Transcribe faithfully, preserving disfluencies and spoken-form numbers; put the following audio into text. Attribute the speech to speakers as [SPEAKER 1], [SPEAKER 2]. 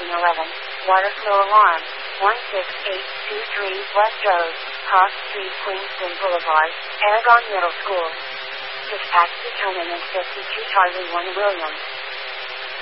[SPEAKER 1] Building eleven, Water Flow Alarm, one six eight two three West Road, Cross Street, Queenston Boulevard, Aragon Middle School. Dispatch determinant fifty-two Charlie one Williams.